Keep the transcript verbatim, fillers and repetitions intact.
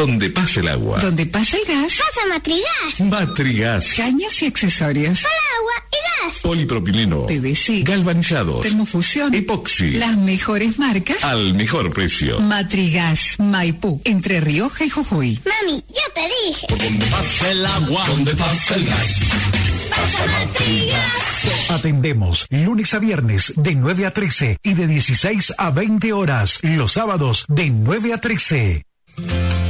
donde pasa el agua. Donde pasa el gas. Pasa Matrigas. Matrigas. Caños y accesorios. Para agua y gas. Polipropileno. P V C. Galvanizados. Termofusión. Epoxi. Las mejores marcas. Al mejor precio. Matrigas. Maipú. Entre Rioja y Jujuy. Mami, yo te dije. Por donde pasa el agua. Donde pasa el gas. Pasa Matrigas. Atendemos lunes a viernes de nueve a trece y de dieciséis a veinte horas. Los sábados de nueve a trece.